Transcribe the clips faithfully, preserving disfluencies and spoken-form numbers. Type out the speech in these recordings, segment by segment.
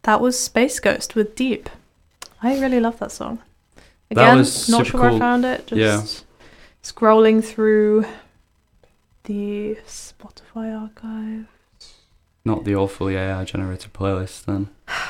That was Space Ghost with Deep. I really love that song. Again, that was not super sure cool. where I found it. Just Yeah. scrolling through the Spotify archive. Not the awfully A I generated playlist then.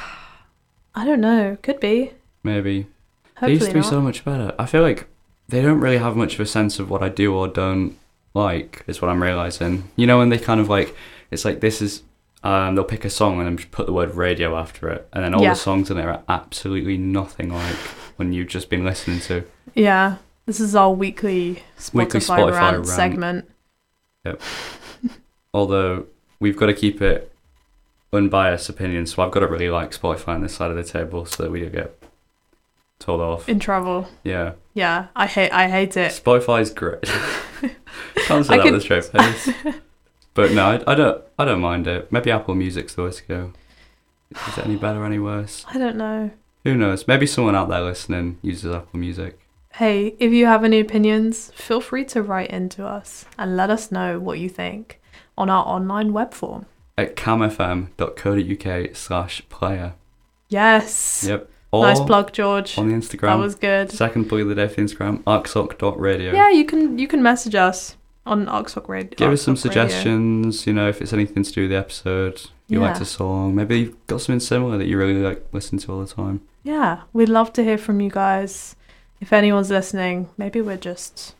I don't know. Could be. Maybe. Hopefully They used to be not. so much better. I feel like they don't really have much of a sense of what I do or don't like, is what I'm realising. You know, when they kind of like, it's like this is, um, they'll pick a song and then just put the word radio after it. And then all Yeah. the songs in it are absolutely nothing like when you've just been listening to. Yeah. This is our weekly Spotify, Weekly Spotify rant, rant. segment. Yep. Although, we've got to keep it unbiased opinion, so I've got to really like Spotify on this side of the table so that we don't get told off. In trouble. Yeah. Yeah. I hate I hate it. Spotify's great. Can't say I that could- with a straight face. But no, I, I don't I don't mind it. Maybe Apple Music's the way to go. Is it any better or any worse? I don't know. Who knows? Maybe someone out there listening uses Apple Music. Hey, if you have any opinions, feel free to write into us and let us know what you think on our online web form. At camfm.co.uk slash player. Yes. Yep. Or Nice plug, George. on the Instagram. That was good. Second plug of the day for the Instagram, arcsoc dot radio. Yeah, you can you can message us on Arcsoc Radio. Give us some Arcsoc Radio. suggestions, you know, if it's anything to do with the episode, you Yeah. liked a song, maybe you've got something similar that you really like listen to all the time. Yeah, we'd love to hear from you guys. If anyone's listening, maybe we're just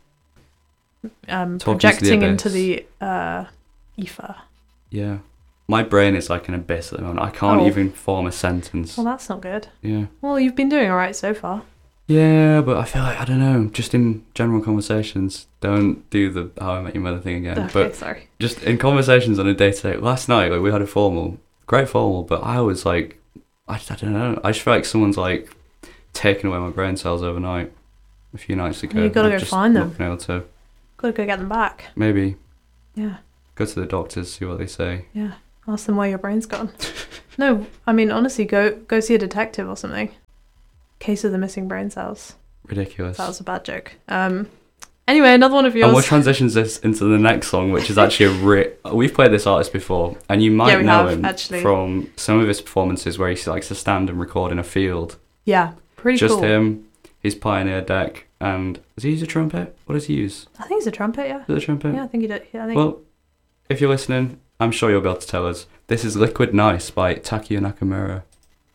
um, Talking to the projecting into abyss. the uh, ether. Yeah. My brain is like an abyss at the moment. I can't Oh. even form a sentence. Well, that's not good. Yeah. Well, you've been doing all right so far. Yeah, but I feel like, I don't know, just in general conversations, don't do the How I Met Your Mother thing again. Okay, But sorry. just in conversations on a day-to-day, last night, like, we had a formal, great formal, but I was like, I, I don't know, I just feel like someone's like taken away my brain cells overnight a few nights ago. You gotta I've go just find not them. been able to. Gotta go get them back. Maybe Yeah, go to the doctors, see what they say. yeah. Ask them where your brain's gone. No, I mean, honestly, go go see a detective or something. Case of the missing brain cells. Ridiculous. That was a bad joke. Um. Anyway, another one of yours. And what transitions this into the next song, which is actually a re- we've played this artist before, and you might Yeah, we know have, him actually. from some of his performances where he likes to stand and record in a field. Yeah, pretty Just cool. him, his Pioneer deck, and does he use a trumpet? What does he use? I think it's a trumpet. Yeah. Is it a trumpet? Yeah, I think he did. Yeah, I think. Well, if you're listening, I'm sure you'll be able to tell us. This is Liquid Nice by Takio Nakamura.